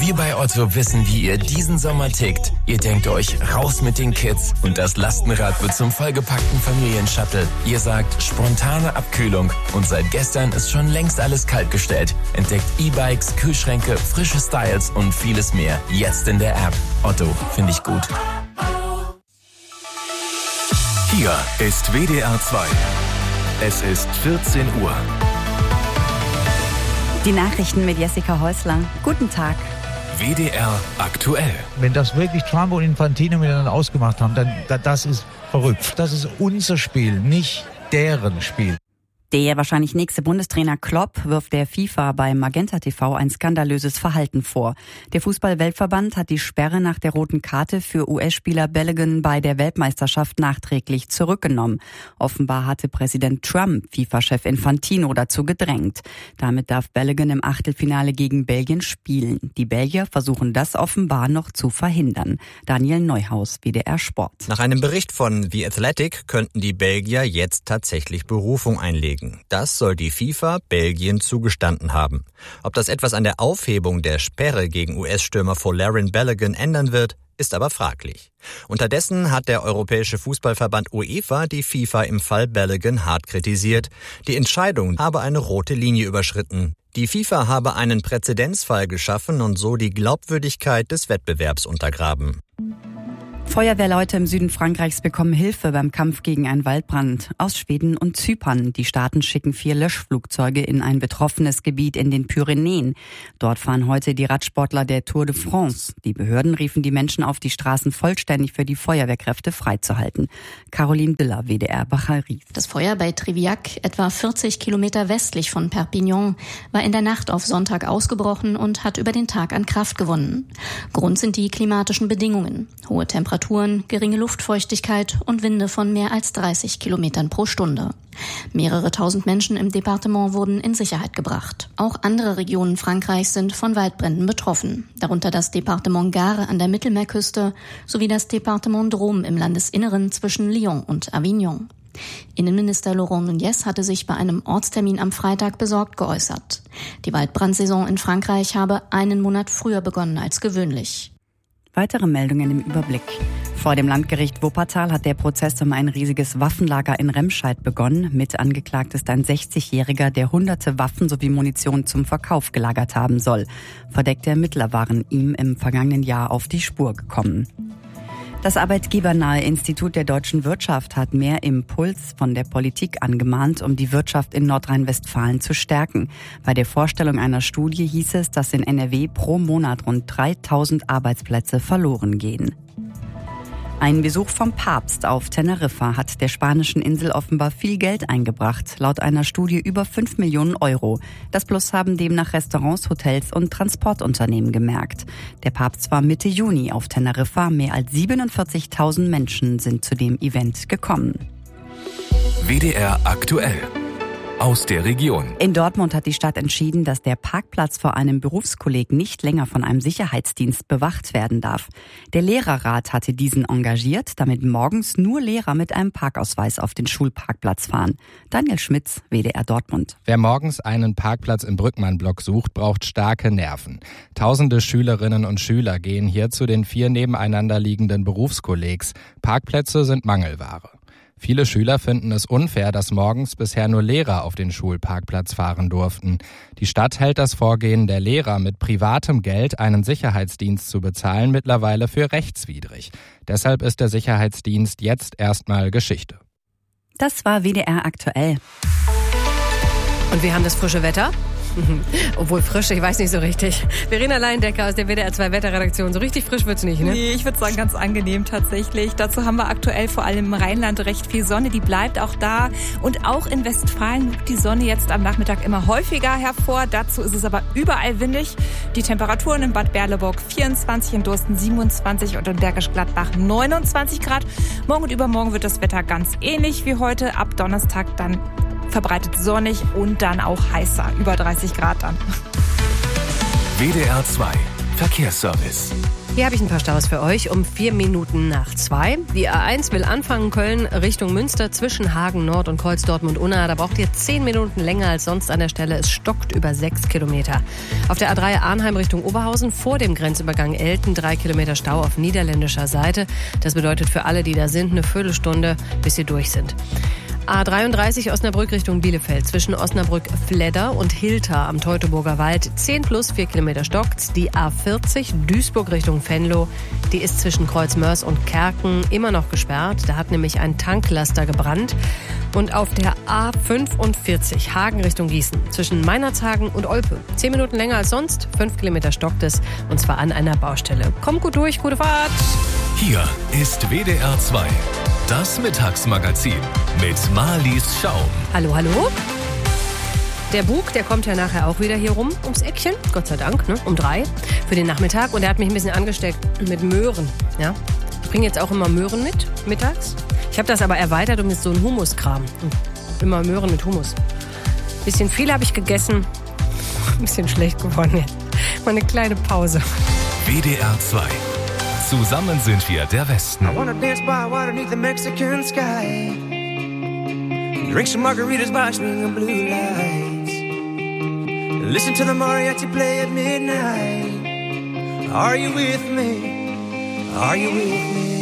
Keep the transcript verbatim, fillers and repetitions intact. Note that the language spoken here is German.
Wir bei Otto wissen, wie ihr diesen Sommer tickt. Ihr denkt euch, raus mit den Kids und das Lastenrad wird zum vollgepackten Familienshuttle. Ihr sagt, spontane Abkühlung und seit gestern ist schon längst alles kaltgestellt. Entdeckt E-Bikes, Kühlschränke, frische Styles und vieles mehr. Jetzt in der App. Otto, finde ich gut. Hier ist W D R zwei. Es ist vierzehn Uhr. Die Nachrichten mit Jessica Häusler. Guten Tag. W D R aktuell. Wenn das wirklich Trump und Infantino miteinander ausgemacht haben, dann das ist verrückt. Das ist unser Spiel, nicht deren Spiel. Der wahrscheinlich nächste Bundestrainer Klopp wirft der FIFA bei Magenta T V ein skandalöses Verhalten vor. Der Fußball-Weltverband hat die Sperre nach der roten Karte für U S-Spieler Balogun bei der Weltmeisterschaft nachträglich zurückgenommen. Offenbar hatte Präsident Trump FIFA-Chef Infantino dazu gedrängt. Damit darf Balogun im Achtelfinale gegen Belgien spielen. Die Belgier versuchen das offenbar noch zu verhindern. Daniel Neuhaus, W D R Sport. Nach einem Bericht von The Athletic könnten die Belgier jetzt tatsächlich Berufung einlegen. Das soll die FIFA Belgien zugestanden haben. Ob das etwas an der Aufhebung der Sperre gegen U S-Stürmer Folarin Balogun ändern wird, ist aber fraglich. Unterdessen hat der Europäische Fußballverband UEFA die FIFA im Fall Balogun hart kritisiert. Die Entscheidung habe eine rote Linie überschritten. Die FIFA habe einen Präzedenzfall geschaffen und so die Glaubwürdigkeit des Wettbewerbs untergraben. Feuerwehrleute im Süden Frankreichs bekommen Hilfe beim Kampf gegen einen Waldbrand aus Schweden und Zypern. Die Staaten schicken vier Löschflugzeuge in ein betroffenes Gebiet in den Pyrenäen. Dort fahren heute die Radsportler der Tour de France. Die Behörden riefen die Menschen auf, die Straßen vollständig für die Feuerwehrkräfte freizuhalten. Caroline Diller, W D R Bachari. Das Feuer bei Triviac, etwa vierzig Kilometer westlich von Perpignan, war in der Nacht auf Sonntag ausgebrochen und hat über den Tag an Kraft gewonnen. Grund sind die klimatischen Bedingungen. Hohe Temperaturen, geringe Luftfeuchtigkeit und Winde von mehr als dreißig Kilometern pro Stunde. Mehrere tausend Menschen im Departement wurden in Sicherheit gebracht. Auch andere Regionen Frankreichs sind von Waldbränden betroffen, darunter das Departement Gard an der Mittelmeerküste sowie das Departement Drôme im Landesinneren zwischen Lyon und Avignon. Innenminister Laurent Nunez hatte sich bei einem Ortstermin am Freitag besorgt geäußert. Die Waldbrandsaison in Frankreich habe einen Monat früher begonnen als gewöhnlich. Weitere Meldungen im Überblick. Vor dem Landgericht Wuppertal hat der Prozess um ein riesiges Waffenlager in Remscheid begonnen. Mit angeklagt ist ein sechzigjähriger, der hunderte Waffen sowie Munition zum Verkauf gelagert haben soll. Verdeckte Ermittler waren ihm im vergangenen Jahr auf die Spur gekommen. Das arbeitgebernahe Institut der deutschen Wirtschaft hat mehr Impuls von der Politik angemahnt, um die Wirtschaft in Nordrhein-Westfalen zu stärken. Bei der Vorstellung einer Studie hieß es, dass in N R W pro Monat rund dreitausend Arbeitsplätze verloren gehen. Ein Besuch vom Papst auf Teneriffa hat der spanischen Insel offenbar viel Geld eingebracht, laut einer Studie über fünf Millionen Euro. Das Plus haben demnach Restaurants, Hotels und Transportunternehmen gemerkt. Der Papst war Mitte Juni auf Teneriffa, mehr als siebenundvierzigtausend Menschen sind zu dem Event gekommen. W D R aktuell. Aus der Region. In Dortmund hat die Stadt entschieden, dass der Parkplatz vor einem Berufskolleg nicht länger von einem Sicherheitsdienst bewacht werden darf. Der Lehrerrat hatte diesen engagiert, damit morgens nur Lehrer mit einem Parkausweis auf den Schulparkplatz fahren. Daniel Schmitz, W D R Dortmund. Wer morgens einen Parkplatz im Brückmann-Block sucht, braucht starke Nerven. Tausende Schülerinnen und Schüler gehen hier zu den vier nebeneinander liegenden Berufskollegs. Parkplätze sind Mangelware. Viele Schüler finden es unfair, dass morgens bisher nur Lehrer auf den Schulparkplatz fahren durften. Die Stadt hält das Vorgehen der Lehrer, mit privatem Geld einen Sicherheitsdienst zu bezahlen, mittlerweile für rechtswidrig. Deshalb ist der Sicherheitsdienst jetzt erstmal Geschichte. Das war W D R aktuell. Und wir haben das frische Wetter. Obwohl frisch, ich weiß nicht so richtig. Verena Leindecker aus der W D R zwei Wetterredaktion. So richtig frisch wird's nicht, ne? Nee, ich würde sagen ganz angenehm tatsächlich. Dazu haben wir aktuell vor allem im Rheinland recht viel Sonne. Die bleibt auch da. Und auch in Westfalen rückt die Sonne jetzt am Nachmittag immer häufiger hervor. Dazu ist es aber überall windig. Die Temperaturen in Bad Berleburg vierundzwanzig, in Dursten siebenundzwanzig und in Bergisch Gladbach neunundzwanzig Grad. Morgen und übermorgen wird das Wetter ganz ähnlich wie heute. Ab Donnerstag dann verbreitet sonnig und dann auch heißer, über dreißig Grad dann. W D R zwei Verkehrsservice. Hier habe ich ein paar Staus für euch um vier Minuten nach zwei. Die A eins will anfangen Köln Richtung Münster zwischen Hagen Nord und Kreuz Dortmund-Unna. Da braucht ihr zehn Minuten länger als sonst an der Stelle. Es stockt über sechs Kilometer. Auf der A drei Arnheim Richtung Oberhausen vor dem Grenzübergang Elten drei Kilometer Stau auf niederländischer Seite. Das bedeutet für alle, die da sind, eine Viertelstunde, bis sie durch sind. A dreiunddreißig Osnabrück Richtung Bielefeld zwischen Osnabrück-Fledder und Hilter am Teutoburger Wald zehn plus vier Kilometer stockt. Die A vierzig Duisburg Richtung Venlo, die ist zwischen Kreuzmörs und Kerken immer noch gesperrt. Da hat nämlich ein Tanklaster gebrannt. Und auf der A fünfundvierzig Hagen Richtung Gießen zwischen Meinerzhagen und Olpe zehn Minuten länger als sonst, fünf Kilometer stockt es und zwar an einer Baustelle. Kommt gut durch, gute Fahrt! Hier ist W D R zwei, das Mittagsmagazin mit Marlies Schaum. Hallo, hallo. Der Bug, der kommt ja nachher auch wieder hier rum ums Eckchen, Gott sei Dank, ne, um drei für den Nachmittag. Und er hat mich ein bisschen angesteckt mit Möhren. Ja? Ich bringe jetzt auch immer Möhren mit, mittags. Ich habe das aber erweitert um jetzt so einen Humuskram. Immer Möhren mit Hummus. Bisschen viel habe ich gegessen. Ein bisschen schlecht geworden jetzt. Mal eine kleine Pause. W D R zwei. Zusammen sind wir der Westen. I wanna dance by water beneath the Mexican sky. Drink some margaritas by swinging blue lights. Listen to the mariachi play at midnight. Are you with me? Are you with me?